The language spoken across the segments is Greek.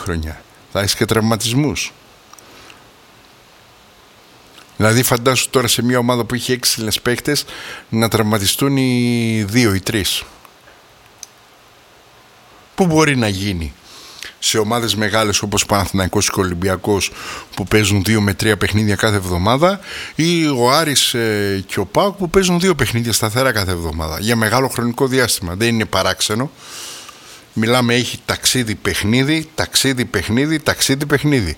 χρονιά. Θα έχεις και τραυματισμούς. Δηλαδή φαντάσου τώρα σε μια ομάδα που είχε 6 Έλληνες παίκτες να τραυματιστούν οι 2 ή 3. Πού μπορεί να γίνει σε ομάδες μεγάλες όπως ο Παναθηναϊκός και ο Ολυμπιακός που παίζουν 2 με 3 παιχνίδια κάθε εβδομάδα, ή ο Άρης και ο ΠΑΟΚ που παίζουν 2 παιχνίδια σταθερά κάθε εβδομάδα για μεγάλο χρονικό διάστημα. Δεν είναι παράξενο. Μιλάμε, έχει ταξίδι παιχνίδι, ταξίδι παιχνίδι, ταξίδι παιχνίδι.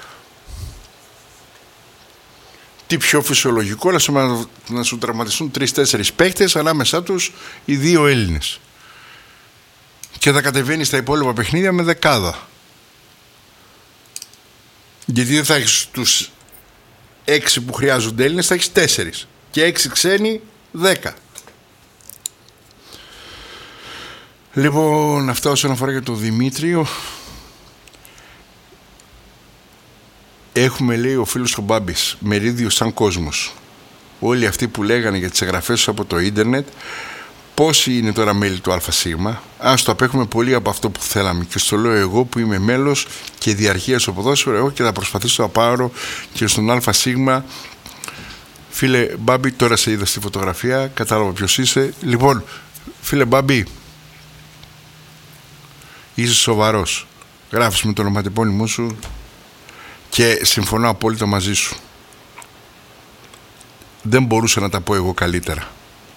Τι πιο φυσιολογικό να σου τραυματιστούν 3-4 παίκτες, ανάμεσά τους οι 2 Έλληνες. Και θα κατεβαίνει στα υπόλοιπα παιχνίδια με δεκάδα. Γιατί δεν θα έχεις τους 6 που χρειάζονται Έλληνες, θα έχεις 4. Και 6 ξένοι, 10. Λοιπόν, αυτά όσον αφορά για τον Δημήτριο. Έχουμε, λέει ο φίλος ο Μπάμπης, μερίδιο σαν κόσμος. Όλοι αυτοί που λέγανε για τις εγγραφές τους από το ίντερνετ, πόσοι είναι τώρα μέλη του ΑΣ? Ας το απέχουμε πολύ από αυτό που θέλαμε. Και στο λέω εγώ που είμαι μέλος και διαρκεία στο ποδόσφαιρο, εγώ και θα προσπαθήσω να πάρω και στον ΑΣ. Φίλε Μπάμπη, τώρα σε είδα στη φωτογραφία, κατάλαβα ποιος είσαι. Λοιπόν, φίλε Μπάμπη, είσαι σοβαρός. Γράφεις με το ονοματεπώνυμό σου και συμφωνώ απόλυτα μαζί σου. Δεν μπορούσα να τα πω εγώ καλύτερα.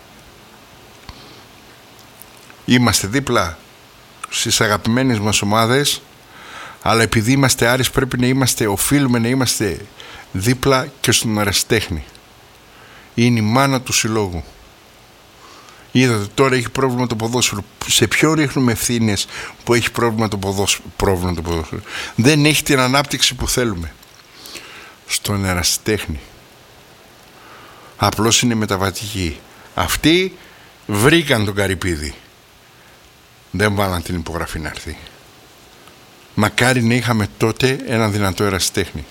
Είμαστε δίπλα στις αγαπημένες μας ομάδες, αλλά επειδή είμαστε Άρης πρέπει να είμαστε, οφείλουμε να είμαστε δίπλα και στον ερασιτέχνη. Είναι η μάνα του συλλόγου. Είδατε τώρα έχει πρόβλημα το ποδόσφαιρο. Σε ποιον ρίχνουμε ευθύνες που έχει πρόβλημα το ποδόσφαιρο? Δεν έχει την ανάπτυξη που θέλουμε. Στον ερασιτέχνη. Απλώς είναι μεταβατική. Αυτοί βρήκαν τον Καρυπίδη. Δεν βάλαν την υπογραφή να έρθει. Μακάρι να είχαμε τότε ένα δυνατό ερασιτέχνη.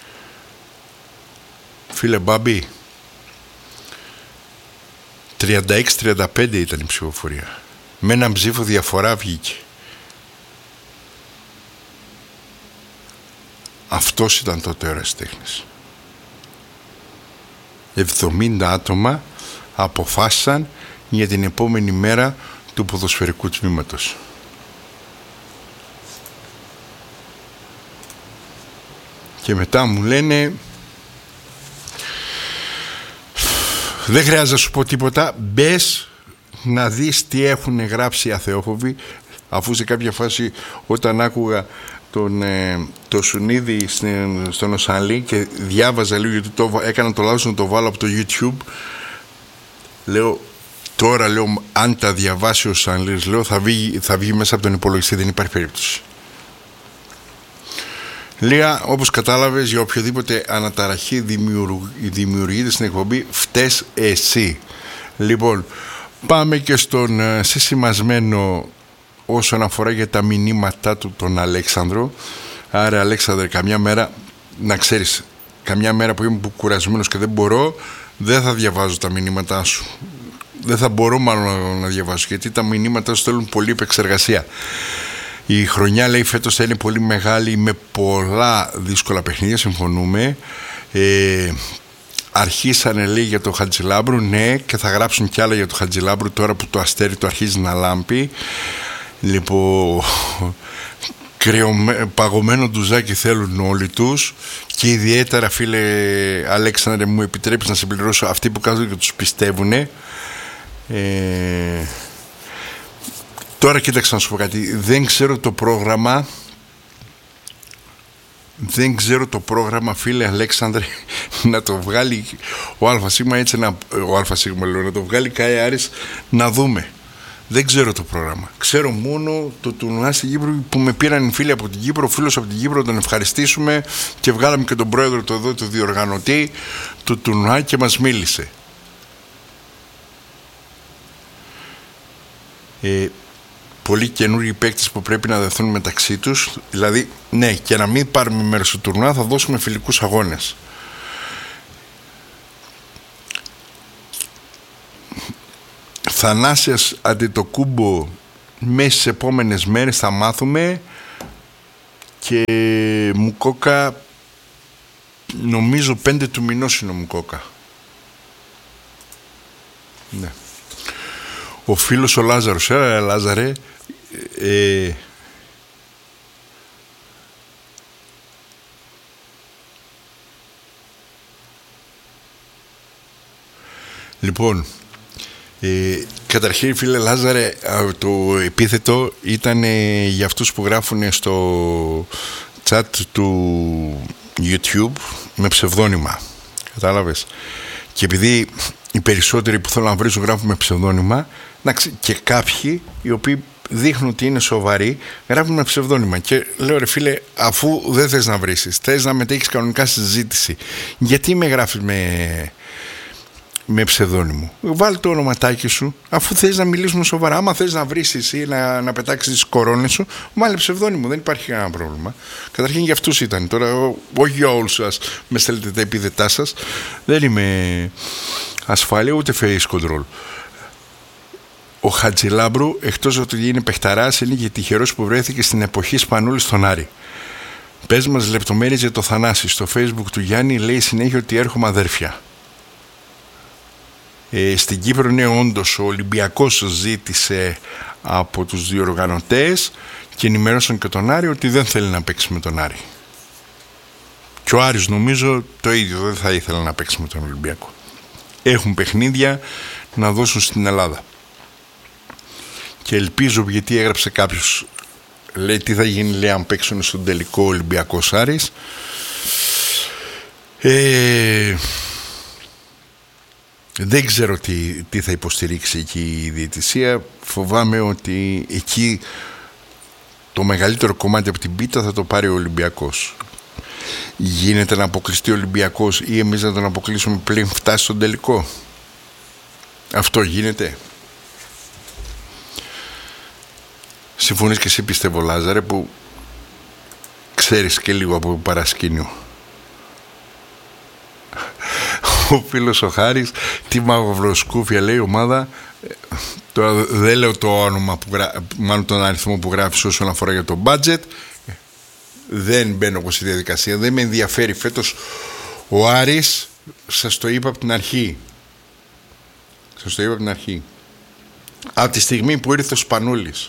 Φίλε Μπάμπη, 36-35 ήταν η ψηφοφορία. Με έναν ψήφο διαφορά βγήκε. Αυτός ήταν τότε ο ερασιτέχνης. 70 άτομα αποφάσισαν για την επόμενη μέρα του ποδοσφαιρικού τμήματος. Και μετά μου λένε, δεν χρειάζεται να σου πω τίποτα, μπες να δεις τι έχουν γράψει οι αθεόφοβοι. Αφού σε κάποια φάση όταν άκουγα το Σουνίδη στον Οσανλή και διάβαζα λίγο, γιατί έκανα το λάθος να το βάλω από το YouTube, λέω τώρα, λέω, αν τα διαβάσει ο Σανλής, λέω, θα βγει μέσα από τον υπολογιστή, δεν υπάρχει περίπτωση. Λία, όπως κατάλαβες, για οποιοδήποτε αναταραχή δημιουργείται στην εκπομπή, φταίς εσύ. Λοιπόν, πάμε και στον συσημασμένο όσον αφορά για τα μηνύματά του τον Αλέξανδρο. Άρα Αλέξανδρε, καμιά μέρα, να ξέρεις, καμιά μέρα που είμαι κουρασμένος και δεν μπορώ, δεν θα διαβάζω τα μηνύματά σου. Δεν θα μπορώ μάλλον να διαβάσω, γιατί τα μηνύματά σου θέλουν πολλή επεξεργασία. Η χρονιά, λέει, φέτος θα είναι πολύ μεγάλη με πολλά δύσκολα παιχνίδια, συμφωνούμε. Αρχίσανε, λέει, για το Χατζηλάμπρου, ναι, και θα γράψουν κι άλλα για το Χατζηλάμπρου τώρα που το αστέρι του αρχίζει να λάμπει. Λοιπόν, παγωμένο ντουζάκι θέλουν όλοι τους. Και ιδιαίτερα, φίλε Αλέξανδρε, μου επιτρέπεις να συμπληρώσω αυτοί που κάθονται και τους πιστεύουνε. Τώρα κοίταξε να σου πω κάτι. Δεν ξέρω το πρόγραμμα. Δεν ξέρω το πρόγραμμα, φίλε Αλέξανδρε, να το βγάλει ο ΑΣ, έτσι να το βγάλει ΚΑΕ Άρης, να δούμε. Δεν ξέρω το πρόγραμμα. Ξέρω μόνο το τουρνουά στην Κύπρο που με πήραν οι φίλοι από την Κύπρο, φίλος από την Κύπρο, τον ευχαριστήσουμε και βγάλαμε και τον πρόεδρο του εδώ, του διοργανωτή του τουρνουά και μας μίλησε. Πολλοί καινούργιοι παίκτες που πρέπει να δεθούν μεταξύ τους. Δηλαδή, ναι, και να μην πάρουμε μέρος στο τουρνουά, θα δώσουμε φιλικούς αγώνες. Θανάσιας Αντετοκούμπο, μέσα στις επόμενες μέρες θα μάθουμε, και Μουκόκα, νομίζω 5 του μηνός είναι ο Μουκόκα. Ναι. Ο φίλος ο Λάζαρος, Λάζαρε, λοιπόν, καταρχήν φίλε Λάζαρε, το επίθετο ήταν για αυτούς που γράφουν στο chat του YouTube με ψευδόνυμα, κατάλαβες, και επειδή οι περισσότεροι που θέλουν να βρίζουν γράφουν με ψευδόνυμα, και κάποιοι οι οποίοι δείχνουν ότι είναι σοβαροί γράφουν με ψευδόνυμα, και λέω ρε φίλε, αφού δεν θες να βρίσεις, θες να μετέχεις κανονικά στη συζήτηση, γιατί με γράφεις με ψευδόνυμο? Βάλει το ονοματάκι σου, αφού θες να μιλήσουμε σοβαρά. Άμα θες να βρήσεις ή να πετάξεις τις κορώνες σου, βάλε ψευδόνυμο, δεν υπάρχει κανένα πρόβλημα. Καταρχήν για αυτούς ήταν. Τώρα, όχι για όλους σας με στέλνετε τα επίθετά σας, δεν είμαι ασφάλεια ούτε face control. Ο Χατζηλάμπρου, εκτός ότι είναι παιχταράς, είναι και τυχερός που βρέθηκε στην εποχή Σπανούλη στον Άρη. Πες μας λεπτομέρειες για το Θανάση. Στο Facebook του Γιάννη λέει συνέχεια ότι έρχομαι αδέρφια. Στην Κύπρο, ναι, όντως ο Ολυμπιακός ζήτησε από τους διοργανωτές και ενημέρωσαν και τον Άρη ότι δεν θέλει να παίξει με τον Άρη. Και ο Άρης νομίζω το ίδιο, δεν θα ήθελε να παίξει με τον Ολυμπιακό. Έχουν παιχνίδια να δώσουν στην Ελλάδα. Και ελπίζω, γιατί έγραψε κάποιος, λέει τι θα γίνει, λέει, αν παίξουν στον τελικό Ολυμπιακός Άρης. Δεν ξέρω τι θα υποστηρίξει εκεί η διαιτησία. Φοβάμαι ότι εκεί το μεγαλύτερο κομμάτι από την πίτα θα το πάρει ο Ολυμπιακός. Γίνεται να αποκλειστεί ο Ολυμπιακός ή εμείς να τον αποκλείσουμε πριν φτάσει στον τελικό? Αυτό γίνεται? Συμφωνείς και εσύ, πιστεύω Λάζαρε, που ξέρεις και λίγο από παρασκήνιο? Ο φίλος ο Χάρης, τι μαυροσκούφια λέει ομάδα. Τώρα δεν λέω το όνομα μάλλον τον αριθμό που γράφεις όσον αφορά για το budget. Δεν μπαίνω εγώ στη διαδικασία, δεν με ενδιαφέρει. Φέτος ο Άρης, σας το είπα από την αρχή, από τη στιγμή που ήρθε ο Σπανούλης,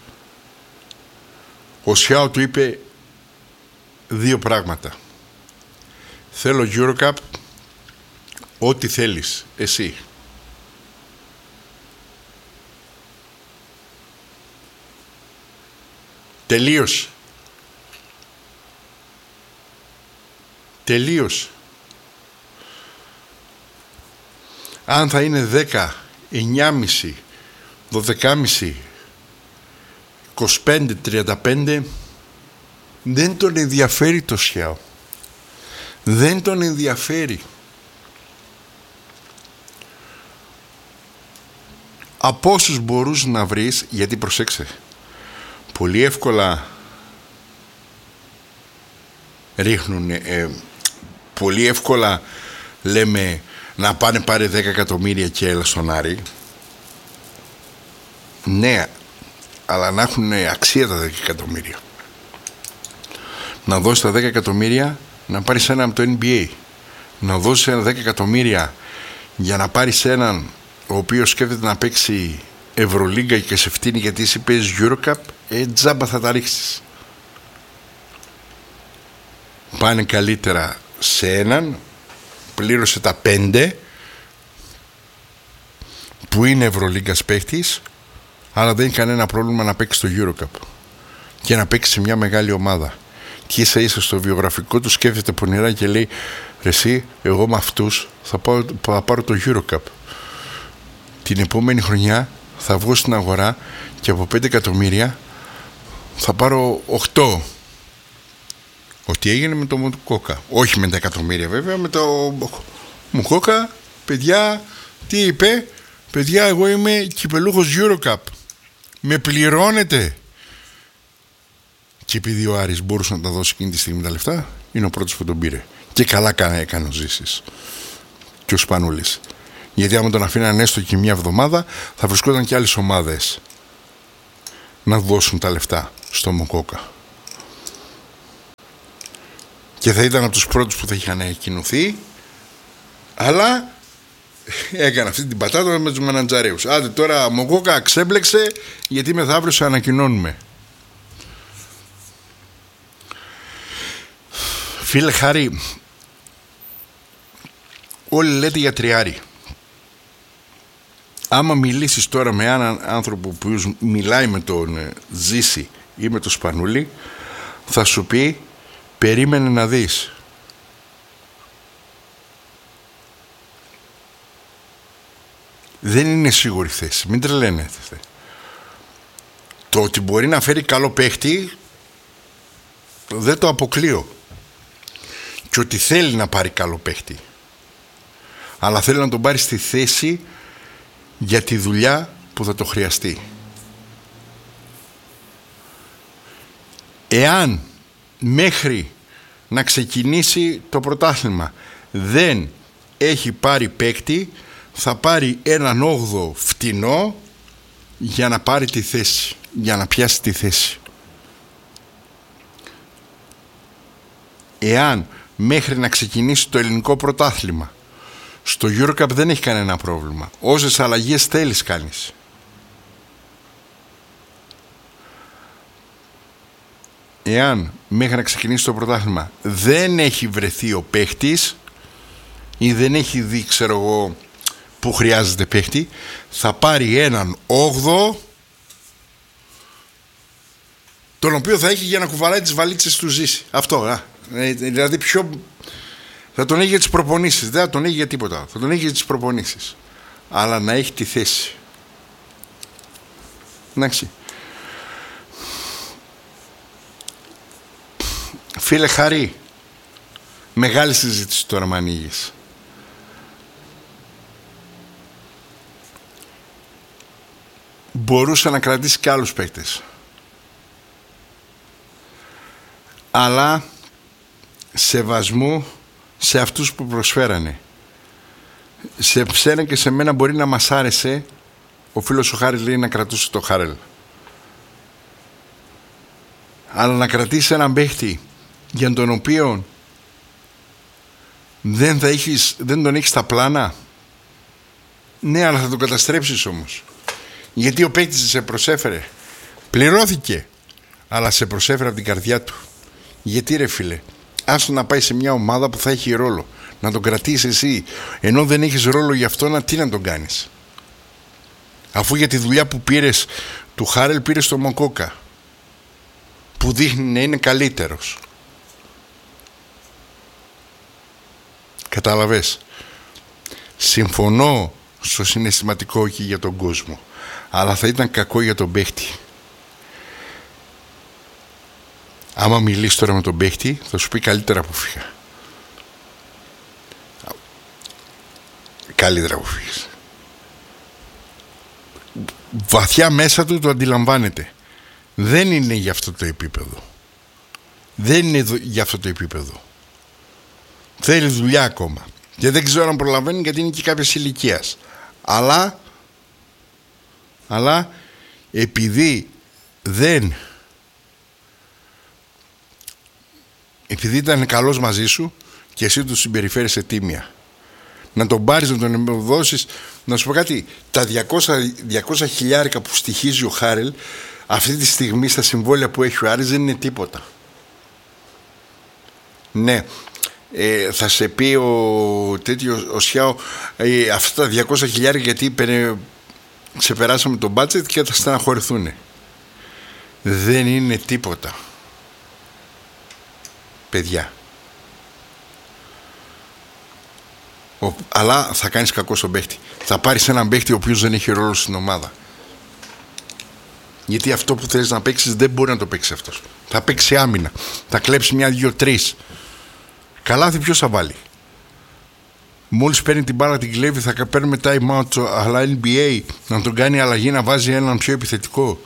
ο Σιάου του είπε δύο πράγματα: θέλω Eurocup, ό,τι θέλεις εσύ. Τελείωσε. Αν θα είναι 10, 9,5, 12,5, 25, 35, δεν τον ενδιαφέρει το Σιάου. Δεν τον ενδιαφέρει. Από όσους μπορούς να βρεις, γιατί προσέξτε, πολύ εύκολα ρίχνουν, πολύ εύκολα λέμε να πάνε πάρει 10 εκατομμύρια και έλα στον Άρη. Ναι, αλλά να έχουν αξία τα 10 εκατομμύρια. Να δώσεις τα 10 εκατομμύρια να πάρεις έναν από το NBA. Να δώσεις 10 εκατομμύρια για να πάρεις έναν ο οποίος σκέφτεται να παίξει Ευρωλίγκα και σε φτύνει γιατί εσύ παίζεις Eurocup, τζάμπα θα τα ρίξεις. Πάνε καλύτερα σε έναν, πλήρωσε τα 5 που είναι Ευρωλίγκας παίχτης, αλλά δεν έχει κανένα πρόβλημα να παίξει το Eurocup και να παίξει σε μια μεγάλη ομάδα. Και ίσα ίσα στο βιογραφικό του σκέφτεται πονηρά και λέει ρε εσύ, εγώ με αυτούς θα πάρω το Eurocup. Την επόμενη χρονιά θα βγω στην αγορά και από 5 εκατομμύρια θα πάρω 8. Ότι έγινε με το Μουκόκα. Όχι με τα εκατομμύρια βέβαια, με το Μουκόκα. Παιδιά, τι είπε? Παιδιά, εγώ είμαι κυπελούχος Eurocup. Με πληρώνετε. Και επειδή ο Άρης μπορούσε να τα δώσει εκείνη τη στιγμή τα λεφτά, είναι ο πρώτος που τον πήρε. Και καλά έκανε ο Ζήσης και ο Σπανούλης. Γιατί άμα τον αφήναν έστω και μια εβδομάδα, θα βρισκόταν και άλλες ομάδες να δώσουν τα λεφτά στο Μουκόκα. και θα ήταν από τους πρώτους που θα είχε ανακοινωθεί, αλλά έκανε αυτή την πατάτα με τους μανατζαρέους. Άντε τώρα Μοκόκα ξέμπλεξε, γιατί μεθαύριο σε ανακοινώνουμε. Φίλε Χάρη, όλοι λέτε για τριάρι. Άμα μιλήσεις τώρα με έναν άνθρωπο που μιλάει με τον Ζήση ή με τον Σπανούλη, θα σου πει περίμενε να δεις. Δεν είναι σίγουρη θέση, μην τρελαίνετε. Το ότι μπορεί να φέρει καλό παίχτη δεν το αποκλείω, και ότι θέλει να πάρει καλό παίχτη, αλλά θέλει να τον πάρει στη θέση για τη δουλειά που θα το χρειαστεί. Εάν μέχρι να ξεκινήσει το πρωτάθλημα δεν έχει πάρει παίκτη, θα πάρει έναν 8ο φτηνό για να πάρει τη θέση, για να πιάσει τη θέση. Εάν μέχρι να ξεκινήσει το ελληνικό πρωτάθλημα στο EuroCup δεν έχει κανένα πρόβλημα, όσες αλλαγές θέλεις κάνεις. Εάν μέχρι να ξεκινήσει το πρωτάθλημα δεν έχει βρεθεί ο παίχτης ή δεν έχει δει, ξέρω εγώ, που χρειάζεται παίχτη, θα πάρει έναν 8ο, τον οποίο θα έχει για να κουβαλάει τις βαλίτσες του Ζήση. Αυτό, δηλαδή πιο... θα τον έχει για τις προπονήσεις, δεν θα τον έχει για τίποτα, θα τον έχει για τις προπονήσεις, αλλά να έχει τη θέση. Εντάξει. Φίλε Χαρή, μεγάλη συζήτηση τώρα με ανοίγεις. Μπορούσε να κρατήσει και άλλους παίκτες, αλλά σεβασμού σε αυτούς που προσφέρανε. Σε ψένα και σε μένα μπορεί να μας άρεσε, ο φίλος ο Χάρης λέει να κρατούσε το Χάρελ, αλλά να κρατήσει έναν παίχτη για τον οποίο δεν τον έχεις στα πλάνα, ναι, αλλά θα τον καταστρέψεις όμως, γιατί ο παίκτης σε προσέφερε, πληρώθηκε, αλλά σε προσέφερε από την καρδιά του. Γιατί ρε φίλε, άστο να πάει σε μια ομάδα που θα έχει ρόλο, να τον κρατήσεις εσύ, ενώ δεν έχεις ρόλο γι' αυτό, τι να τον κάνεις, αφού για τη δουλειά που πήρες του Χάρελ πήρες τον Μοκόκα, που δείχνει να είναι καλύτερος. Κατάλαβες. Συμφωνώ στο συναισθηματικό και για τον κόσμο, αλλά θα ήταν κακό για τον παίχτη. Άμα μιλήσεις τώρα με τον παίχτη, θα σου πει καλύτερα που φύγα. Καλύτερα που φύγεις. Βαθιά μέσα του το αντιλαμβάνεται. Δεν είναι για αυτό το επίπεδο. Δεν είναι για αυτό το επίπεδο. Θέλει δουλειά ακόμα. Και δεν ξέρω αν προλαβαίνει, γιατί είναι και κάποιες ηλικίας. Αλλά επειδή ήταν καλός μαζί σου και εσύ του συμπεριφέρεσαι τίμια, να τον πάρεις, να τον δώσεις. Να σου πω κάτι, τα 200 χιλιάρικα που στοιχίζει ο Χάρελ αυτή τη στιγμή στα συμβόλαια που έχει ο Άρης δεν είναι τίποτα. Ναι, θα σε πει ο Σιάο, αυτά τα 200 χιλιάρικα γιατί ξεπεράσαμε τον μπάτζετ και θα στεναχωρηθούν. Δεν είναι τίποτα, παιδιά. Αλλά θα κάνεις κακό στον παίχτη. Θα πάρεις έναν παίχτη ο οποίος δεν έχει ρόλο στην ομάδα, γιατί αυτό που θέλεις να παίξεις δεν μπορεί να το παίξει αυτός. Θα παίξει άμυνα, θα κλέψει 1-2-3. Καλάθι ποιος θα βάλει? Μόλις παίρνει την μπάλα την κλέβει, θα παίρνει time out, αλλά NBA να τον κάνει αλλαγή, να βάζει έναν πιο επιθετικό.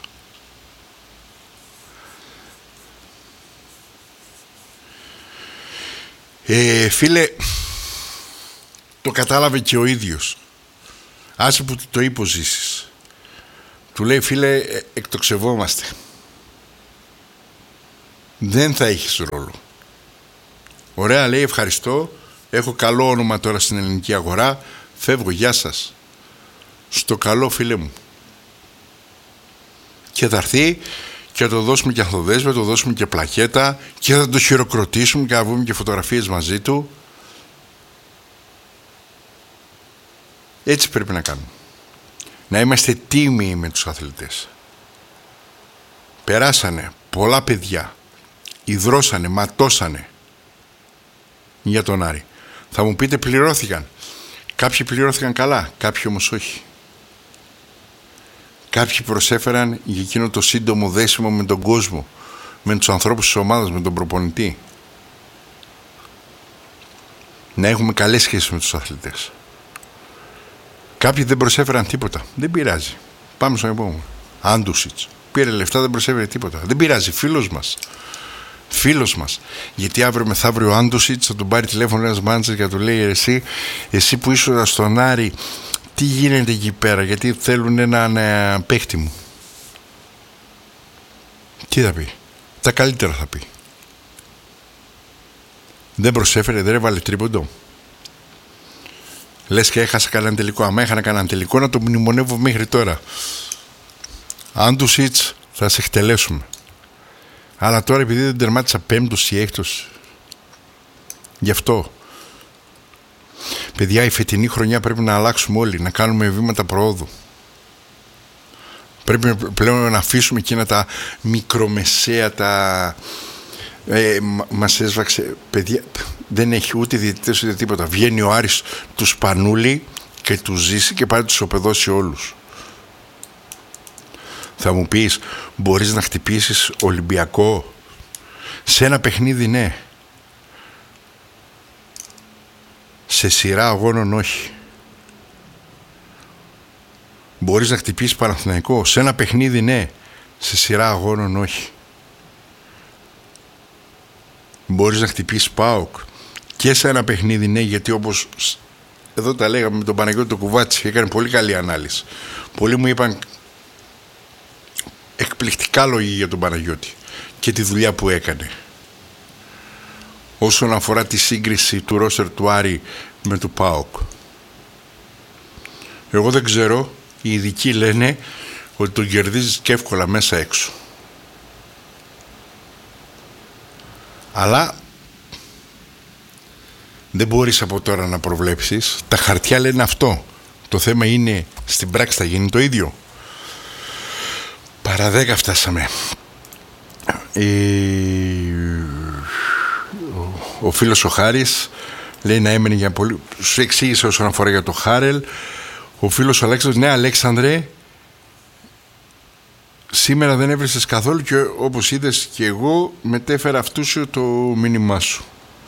Φίλε, το κατάλαβε και ο ίδιος. Άσε που το είπε ο Ζήσης. Του λέει, φίλε, εκτοξευόμαστε. Δεν θα έχεις ρόλο. Ωραία, λέει, ευχαριστώ. Έχω καλό όνομα τώρα στην ελληνική αγορά. Φεύγω, γεια σας. Στο καλό, φίλε μου. Και θα έρθει και θα το δώσουμε και ανθοδέσμιο, θα το δώσουμε και πλακέτα και θα το χειροκροτήσουμε και θα βγούμε και φωτογραφίες μαζί του. Έτσι πρέπει να κάνουμε. Να είμαστε τίμιοι με τους αθλητές. Περάσανε πολλά παιδιά, ιδρώσανε, ματώσανε για τον Άρη. Θα μου πείτε πληρώθηκαν. Κάποιοι πληρώθηκαν καλά, κάποιοι όμως όχι. Κάποιοι προσέφεραν για εκείνο το σύντομο δέσιμο με τον κόσμο, με τους ανθρώπους της ομάδας, με τον προπονητή. Να έχουμε καλές σχέσεις με τους αθλητές. Κάποιοι δεν προσέφεραν τίποτα. Δεν πειράζει. Πάμε στον επόμενο. Άντουσιτς. Πήρε λεφτά, δεν προσέφερε τίποτα. Δεν πειράζει. Φίλος μας. Γιατί αύριο μεθαύριο ο Άντουσιτς θα τον πάρει τηλέφωνο ένας μάνατζερ και θα του λέει εσύ που ήσουν στον Άρη, τι γίνεται εκεί πέρα, γιατί θέλουν έναν παίχτη μου. Τι θα πει? Τα καλύτερα θα πει. Δεν προσέφερε, δεν έβαλε τρίποντο. Λες και έχασα κανέναν τελικό. Άμα έχανα κανέναν τελικό, να το μνημονεύω μέχρι τώρα. Άντουσιτς, θα σε εκτελέσουμε. Αλλά τώρα επειδή δεν τερμάτισα πέμπτος ή έκτος, γι' αυτό. Παιδιά, η φετινή χρονιά πρέπει να αλλάξουμε όλοι, να κάνουμε βήματα προόδου. Πρέπει πλέον να αφήσουμε εκείνα τα μικρομεσαία, μας έσβαξε. Παιδιά, δεν έχει ούτε διαιτητές ούτε τίποτα. Βγαίνει ο Άρης του Σπανούλη και του ζήσει και πάει τους οπεδώσει όλους. Θα μου πεις, μπορείς να χτυπήσεις Ολυμπιακό? Σε ένα παιχνίδι ναι. Σε σειρά αγώνων όχι. Μπορείς να χτυπήσεις Παναθηναϊκό? Σε ένα παιχνίδι ναι. Σε σειρά αγώνων όχι. Μπορείς να χτυπήσεις ΠΑΟΚ? Και σε ένα παιχνίδι ναι, γιατί όπως εδώ τα λέγαμε με τον Παναγιώτη το Κουβάτσι, έκανε πολύ καλή ανάλυση. Πολλοί μου είπαν εκπληκτικά λόγια για τον Παναγιώτη και τη δουλειά που έκανε. Όσον αφορά τη σύγκριση του ρόστερ του Άρη με του ΠΑΟΚ, εγώ δεν ξέρω. Οι ειδικοί λένε ότι τον κερδίζεις και εύκολα μέσα έξω. Αλλά δεν μπορείς από τώρα να προβλέψεις. Τα χαρτιά λένε αυτό. Το θέμα είναι στην πράξη θα γίνει το ίδιο. Παρά 10 φτάσαμε. Ο φίλος ο Χάρης λέει να έμενε για πολύ. Σου εξήγησε όσον αφορά για το Χάρελ. Ο φίλος ο Αλέξανδρος, ναι Αλέξανδρε, σήμερα δεν έβρισες καθόλου και όπως είδες και εγώ μετέφερα αυτού σου το μήνυμά σου.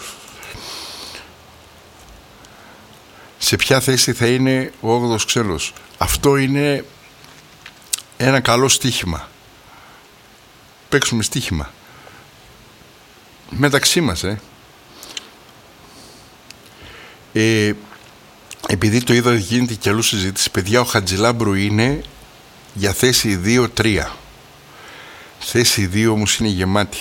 Σε ποια θέση θα είναι ο 8ος ξέλος? Αυτό είναι ένα καλό στοίχημα. Παίξουμε στοίχημα μεταξύ μας επειδή το είδα γίνεται και αλλού συζήτηση, παιδιά, ο Χατζηλάμπρου είναι για θέση 2-3. Θέση 2 όμως είναι γεμάτη.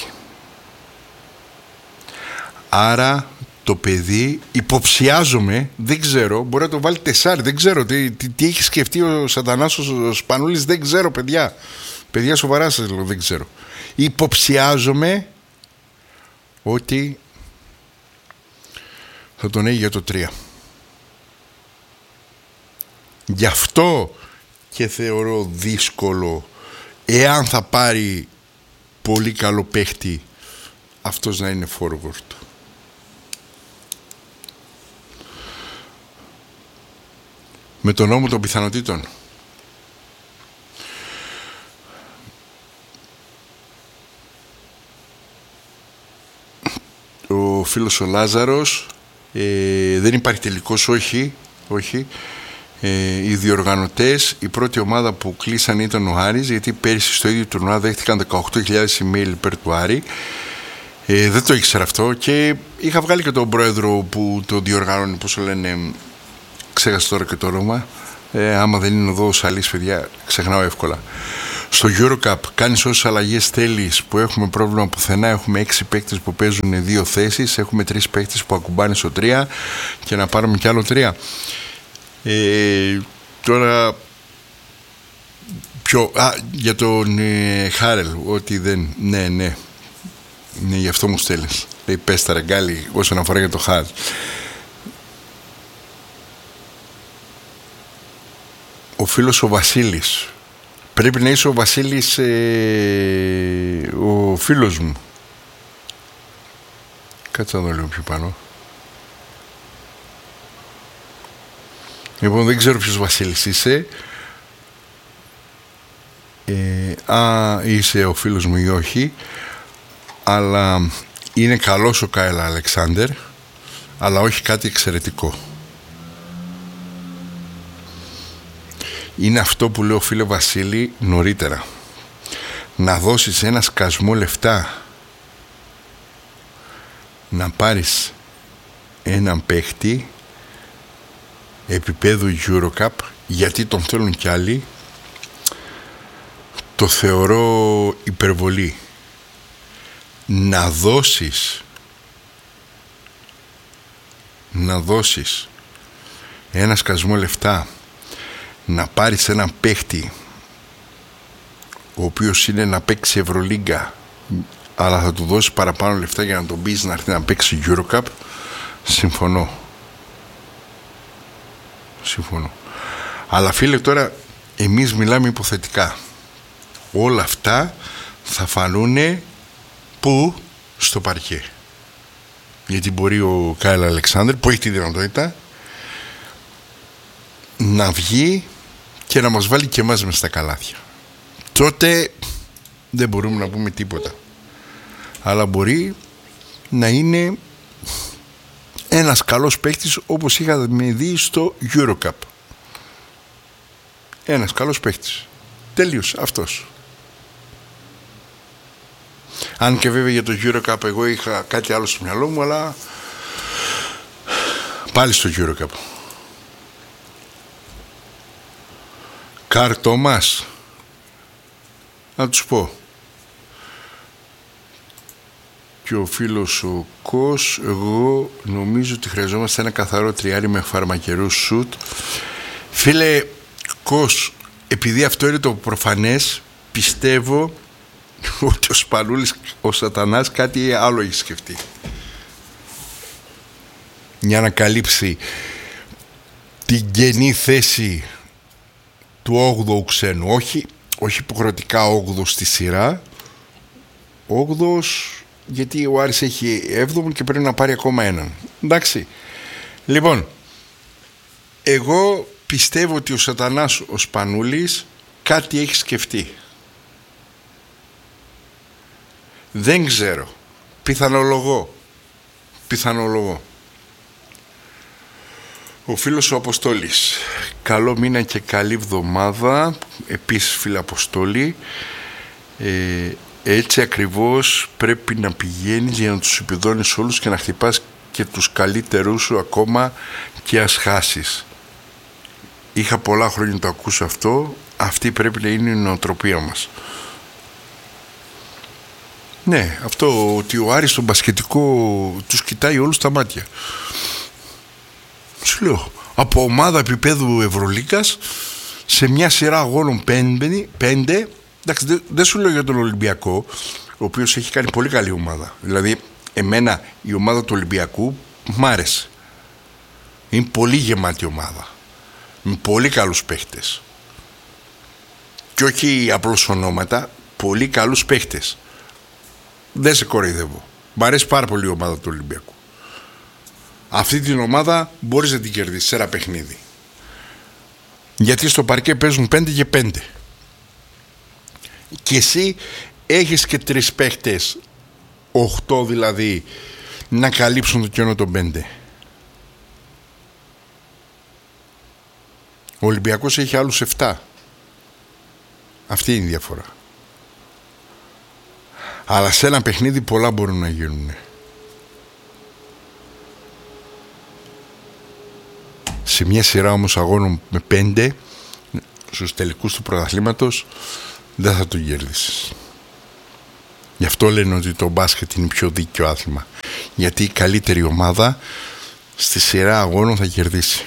Άρα το παιδί, υποψιάζομαι, δεν ξέρω, μπορεί να το βάλει 4, δεν ξέρω τι έχει σκεφτεί ο Σατανάς ο Σπανούλης, δεν ξέρω παιδιά. Παιδιά σοβαρά σας λέω, δεν ξέρω. Υποψιάζομαι ότι θα τον έχει για το 3. Γι' αυτό και θεωρώ δύσκολο, εάν θα πάρει πολύ καλό παίχτη, αυτός να είναι forward. Με τον νόμο των πιθανότητων. Ο φίλος ο Λάζαρος, δεν υπάρχει τελικός, όχι. Οι διοργανωτές, η πρώτη ομάδα που κλείσαν ήταν ο Άρης, γιατί πέρυσι στο ίδιο τουρνουά δέχτηκαν 18.000 email υπέρ του Άρη. Δεν το ήξερα αυτό και είχα βγάλει και τον πρόεδρο που το διοργανώνει, πώς το λένε, ξέχασα τώρα και το όνομα. Άμα δεν είναι εδώ ο Σαλής, παιδιά, ξεχνάω εύκολα. Στο EuroCup κάνεις όσες αλλαγές θέλεις, που έχουμε πρόβλημα πουθενά. Έχουμε 6 παίκτες που παίζουν 2 θέσεις, έχουμε 3 παίκτες που ακουμπάνε στο 3 και να πάρουμε κι άλλο 3. Τώρα για τον Χάρελ, ότι δεν, ναι, γι' αυτό μου στέλνεις. Λέει πες τα ρεγκάλι όσον αφορά για το Χάρελ. Ο φίλος ο Βασίλης, πρέπει να είσαι ο Βασίλης, ο φίλος μου. Κάτσε να δω λίγο πιο πάνω. Λοιπόν, δεν ξέρω ποιος Βασίλης είσαι. Είσαι ο φίλος μου ή όχι. Αλλά είναι καλός ο Κάιλ Αλεξάνδερ, αλλά όχι κάτι εξαιρετικό. Είναι αυτό που λέω, φίλε Βασίλη, νωρίτερα. Να δώσεις ένα σκασμό λεφτά να πάρεις έναν παίχτη επίπεδου EuroCup, γιατί τον θέλουν κι άλλοι, το θεωρώ υπερβολή. Να δώσεις ένα σκασμό λεφτά να πάρεις έναν παίχτη ο οποίος είναι να παίξει Ευρωλίγκα, αλλά θα του δώσεις παραπάνω λεφτά για να τον πεις να έρθει να παίξει EuroCup, συμφωνώ. Αλλά φίλε, τώρα εμείς μιλάμε υποθετικά. Όλα αυτά θα φανούνε που στο παρκέ. Γιατί μπορεί ο Κάιλ Αλεξάνδερ, που έχει τη δυνατότητα, να βγει και να μας βάλει και εμάς μες στα καλάθια. Τότε δεν μπορούμε να πούμε τίποτα. Αλλά μπορεί να είναι ένας καλός παίκτης, όπως είχαμε δει στο EuroCup. Ένας καλός παίκτης. Τελείως αυτός. Αν και βέβαια για το EuroCup εγώ είχα κάτι άλλο στο μυαλό μου, αλλά πάλι στο EuroCup. Καρ Τόμας, να τους πω. Και ο φίλος ο Κος, εγώ νομίζω ότι χρειαζόμαστε ένα καθαρό τριάρι με φαρμακερούς σουτ. Φίλε Κος, επειδή αυτό είναι το προφανές, πιστεύω ότι ο Σπανούλης, ο Σατανάς, κάτι άλλο έχει σκεφτεί για να καλύψει την κενή θέση του 8ου ξένου. Όχι υποχρεωτικά 8ο στη σειρά, 8ος γιατί ο Άρης έχει 7ο και πρέπει να πάρει ακόμα έναν. Εντάξει. Λοιπόν, εγώ πιστεύω ότι ο Σατανάς, ο Σπανούλης, κάτι έχει σκεφτεί. Δεν ξέρω. Πιθανολογώ. Ο φίλος ο Αποστόλης, καλό μήνα και καλή εβδομάδα. Επίσης φίλε Αποστόλη, έτσι ακριβώς πρέπει να πηγαίνεις για να τους επιδώνεις όλους και να χτυπάς και τους καλύτερους σου ακόμα και ας χάσεις. Είχα πολλά χρόνια να το ακούσω αυτό. Αυτή πρέπει να είναι η νοοτροπία μας. Ναι, αυτό ότι ο Άρης στον μπασκετικό τους κοιτάει όλους τα μάτια. Σου λέω, από ομάδα επίπεδου Ευρωλίγκας σε μια σειρά αγώνων 5, εντάξει, δεν σου λέω για τον Ολυμπιακό, ο οποίος έχει κάνει πολύ καλή ομάδα. Δηλαδή, εμένα η ομάδα του Ολυμπιακού μ' άρεσε. Είναι πολύ γεμάτη ομάδα, με πολύ καλούς παίχτες. Και όχι απλώς ονόματα, πολύ καλούς παίχτες. Δεν σε κοροϊδεύω. Μ' αρέσει πάρα πολύ η ομάδα του Ολυμπιακού. Αυτή την ομάδα μπορείς να την κερδίσεις σε ένα παιχνίδι. Γιατί στο παρκέ παίζουν 5 και 5. Και εσύ έχεις και 3 παίχτες, 8 δηλαδή, να καλύψουν το κενό των 5. Ο Ολυμπιακός έχει άλλους 7. Αυτή είναι η διαφορά. Αλλά σε ένα παιχνίδι πολλά μπορούν να γίνουν. Σε μια σειρά όμως αγώνων με 5 στους τελικούς του πρωταθλήματος δεν θα τον κέρδισες. Γι' αυτό λένε ότι το μπάσκετ είναι πιο δίκαιο άθλημα. Γιατί η καλύτερη ομάδα στη σειρά αγώνων θα κερδίσει.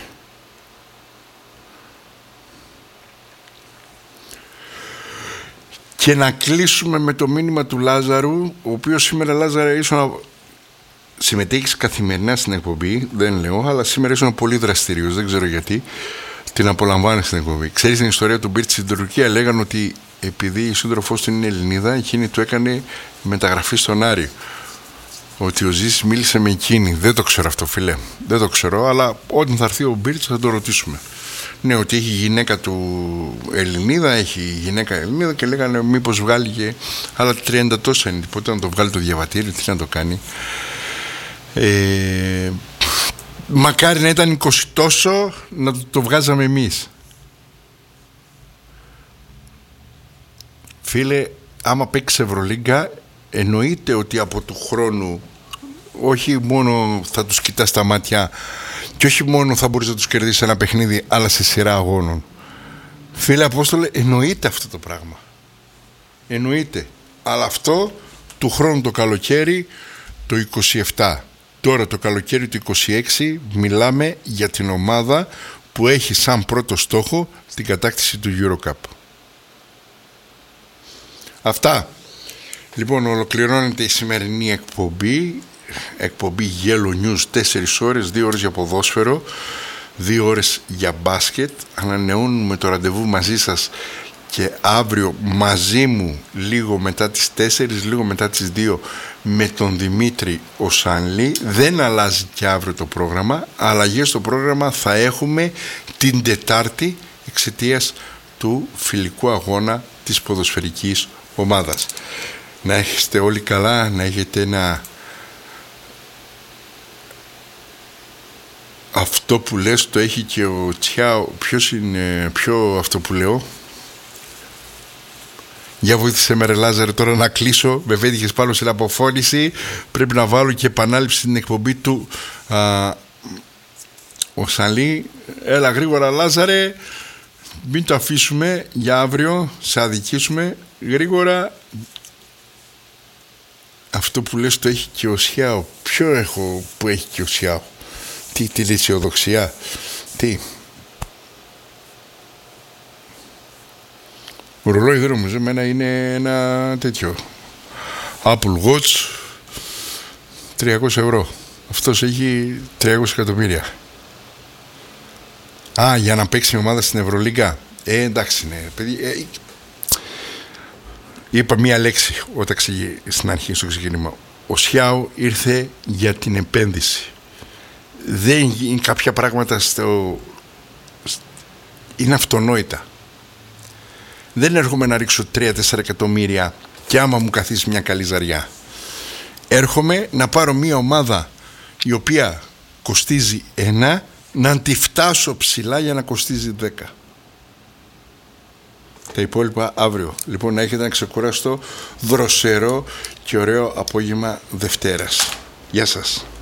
Και να κλείσουμε με το μήνυμα του Λάζαρου, ο οποίος σήμερα, Λάζαρε, συμμετέχεις καθημερινά στην εκπομπή, δεν λέω, αλλά σήμερα ήσουν πολύ δραστηριος, δεν ξέρω γιατί. Την απολαμβάνεις στην εκπομπή. Ξέρεις την ιστορία του Μπίρτ στην Τουρκία? Λέγανε ότι επειδή η σύντροφός του είναι Ελληνίδα, εκείνη του έκανε μεταγραφή στον Άρη. Ότι ο Ζήσης μίλησε με εκείνη. Δεν το ξέρω αυτό, φίλε. Δεν το ξέρω, αλλά όταν θα έρθει ο Μπίρτ θα το ρωτήσουμε. Ναι, ότι έχει γυναίκα του Ελληνίδα, έχει γυναίκα Ελληνίδα και λέγανε μήπως βγάλει και. Αλλά 30 τόσα είναι. Πότε να το βγάλει το διαβατήριο, τι να το κάνει. Μακάρι να ήταν 20 τόσο να το βγάζαμε εμείς. Φίλε, άμα παίξει Ευρωλίγκα, εννοείται ότι από του χρόνου όχι μόνο θα τους κοιτάς τα μάτια και όχι μόνο θα μπορείς να τους κερδίσεις ένα παιχνίδι, αλλά σε σειρά αγώνων. Φίλε Απόστολε, εννοείται αυτό το πράγμα. Εννοείται. Αλλά αυτό του χρόνου το καλοκαίρι το 27. Τώρα το καλοκαίρι του 26 μιλάμε για την ομάδα που έχει σαν πρώτο στόχο την κατάκτηση του EuroCup. Αυτά. Λοιπόν, ολοκληρώνεται η σημερινή εκπομπή Yellow News, 4 ώρες, 2 ώρες για ποδόσφαιρο, 2 ώρες για μπάσκετ. Ανανεώνουμε το ραντεβού μαζί σας και αύριο μαζί μου λίγο μετά τις 4, λίγο μετά τις 2 με τον Δημήτρη ο Σανλή. Δεν αλλάζει και αύριο το πρόγραμμα. Αλλαγές στο πρόγραμμα θα έχουμε την Τετάρτη εξαιτίας του φιλικού αγώνα της ποδοσφαιρικής ομάδας. Να έχετε όλοι καλά, να έχετε ένα... Αυτό που λες το έχει και ο Τσιάο. Ποιος είναι αυτό που λέω? Για βοήθησε με ρε Λάζαρε τώρα να κλείσω. Με βέτυχες πάνω στην αποφώνηση. Πρέπει να βάλω και επανάληψη στην εκπομπή του ο Σαλή. Έλα γρήγορα Λάζαρε. Μην το αφήσουμε για αύριο. Σε αδικήσουμε γρήγορα. Αυτό που λες το έχει και ο Σιάο. Ποιο έχω που έχει και ο Σιάο? Τι, την αισιοδοξία? Τι? Ο ρολόι δεν νομίζω, εμένα είναι ένα τέτοιο Apple Watch 300 ευρώ. Αυτός έχει 300 εκατομμύρια. Για να παίξει η ομάδα στην Ευρωλίγκα. Εντάξει, ναι, παιδί. Είπα μία λέξη όταν στην αρχή στο ξεκίνημα. Ο Σιάου ήρθε για την επένδυση. Δεν είναι κάποια πράγματα είναι αυτονόητα. Δεν έρχομαι να ρίξω 3-4 εκατομμύρια και άμα μου καθίσει μια καλή ζαριά. Έρχομαι να πάρω μια ομάδα η οποία κοστίζει 1, να τη φτάσω ψηλά για να κοστίζει 10. Τα υπόλοιπα αύριο. Λοιπόν, να έχετε ένα ξεκουραστό, δροσερό και ωραίο απόγευμα Δευτέρας. Γεια σας.